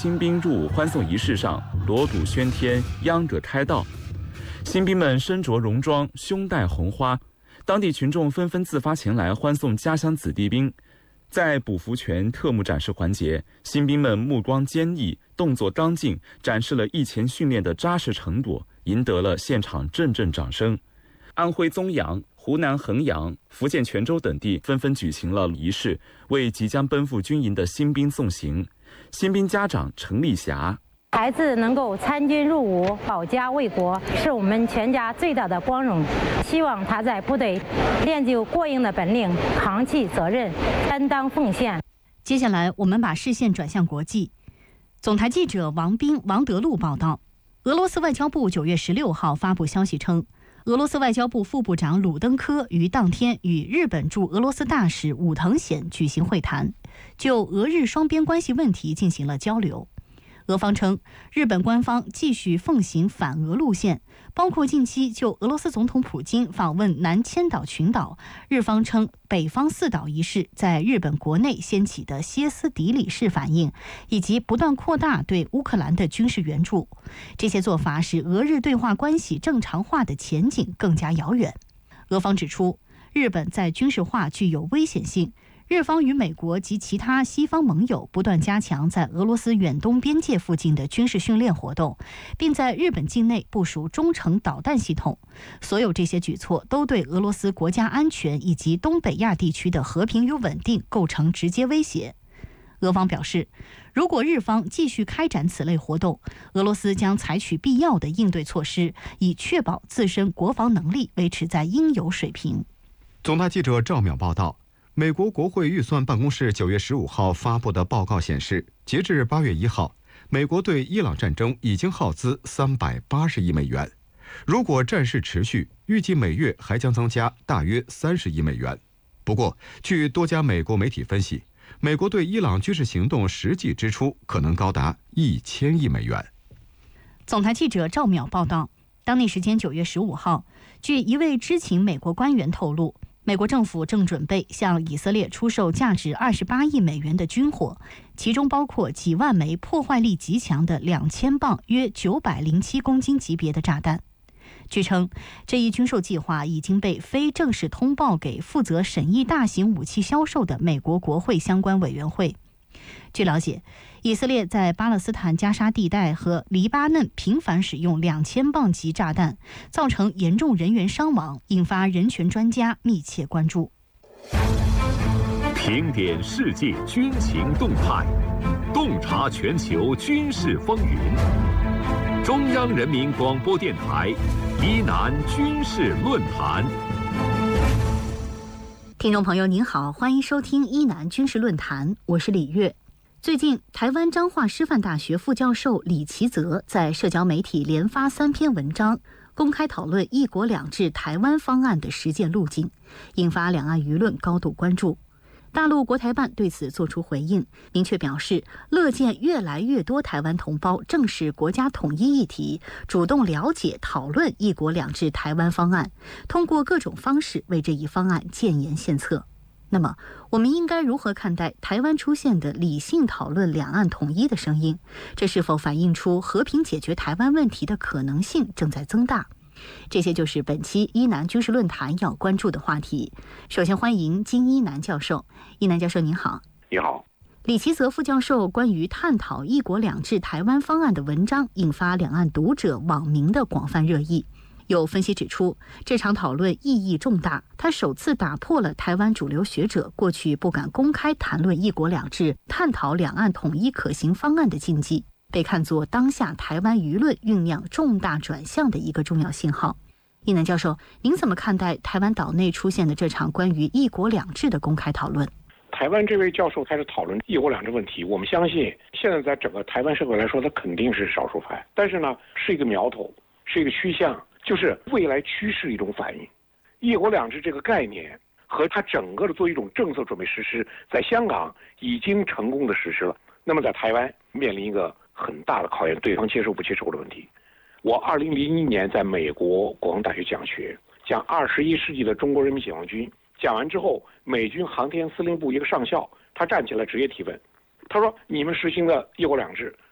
新兵入伍欢送仪式上，锣鼓喧天，秧歌开道。新兵们身着戎装，胸戴红花，当地群众纷纷自发前来欢送家乡子弟兵。在捕俘权特务展示环节，新兵们目光坚毅，动作刚劲，展示了役前训练的扎实程度，赢得了现场阵阵掌声。安徽枞阳、湖南衡阳、福建泉州等地纷纷举行了仪式，为即将奔赴军营的新兵送行。新兵家长陈丽霞： 孩子能够参军入伍、保家卫国，是我们全家最大的光荣。希望他在部队练就过硬的本领，扛起责任，担当奉献。 接下来，我们把视线转向国际。总台记者王德禄报道，俄罗斯外交部9月16号发布消息称，俄罗斯外交部副部长鲁登科于当天与日本驻俄罗斯大使武藤显举行会谈，就俄日双边关系问题进行了交流。俄方称，日本官方继续奉行反俄路线，包括近期就俄罗斯总统普京访问南千岛群岛，日方称北方四岛一事在日本国内掀起的歇斯底里式反应，以及不断扩大对乌克兰的军事援助。这些做法使俄日对话关系正常化的前景更加遥远。俄方指出，日本在军事化具有危险性，日方与美国及其他西方盟友不断加强在俄罗斯远东边界附近的军事训练活动，并在日本境内部署中程导弹系统。所有这些举措都对俄罗斯国家安全以及东北亚地区的和平与稳定构成直接威胁。俄方表示，如果日方继续开展此类活动，俄罗斯将采取必要的应对措施，以确保自身国防能力维持在应有水平。 总台记者赵淼报道。美国国会预算办公室9月15号发布的报告显示，截至8月1号，美国对伊朗战争已经耗资380亿美元。如果战事持续，预计每月还将增加大约30亿美元。不过，据多家美国媒体分析，美国对伊朗军事行动实际支出可能高达1000亿美元。 总台记者赵淼报道，当地时间9月15号，据一位知情美国官员透露，美国政府正准备向以色列出售价值28亿美元的军火，其中包括几万枚破坏力极强的2000磅约907公斤级别的炸弹。据称，这一军售计划已经被非正式通报给负责审议大型武器销售的美国国会相关委员会。据了解，以色列在巴勒斯坦加沙地带和黎巴嫩频繁使用2000磅级炸弹，造成严重人员伤亡，引发人权专家密切关注。 评点世界军情动态，洞察全球军事风云。中央人民广播电台伊南军事论坛。 听众朋友您好，欢迎收听伊南军事论坛，我是李月。最近，台湾彰化师范大学副教授李其泽在社交媒体连发3篇文章，公开讨论一国两制台湾方案的实践路径，引发两岸舆论高度关注。大陆国台办对此作出回应，明确表示乐见越来越多台湾同胞正视国家统一议题，主动了解讨论一国两制台湾方案，通过各种方式为这一方案建言献策。那么，我们应该如何看待台湾出现的理性讨论两岸统一的声音？这是否反映出和平解决台湾问题的可能性正在增大？这些就是本期伊南军事论坛要关注的话题。首先欢迎金一南教授。一南教授您好。 你好。 李其泽副教授关于探讨一国两制台湾方案的文章引发两岸读者网民的广泛热议。有分析指出，这场讨论意义重大，它首次打破了台湾主流学者过去不敢公开谈论一国两制、探讨两岸统一可行方案的禁忌，被看作当下台湾舆论酝酿重大转向的一个重要信号。一南教授，您怎么看待台湾岛内出现的这场关于一国两制的公开讨论？ 台湾这位教授开始讨论一国两制问题，我们相信现在在整个台湾社会来说，它肯定是少数派，但是呢，是一个苗头，是一个趋向，就是未来趋势一种反应。一国两制这个概念和它整个的做一种政策准备实施，在香港已经成功的实施了，那么在台湾面临一个很大的考验，对方接受不接受的问题。我2001年在美国国防大学讲学，讲21世纪的中国人民解放军，讲完之后，美军航天司令部一个上校，他站起来直接提问，他说：“你们实行的一国两制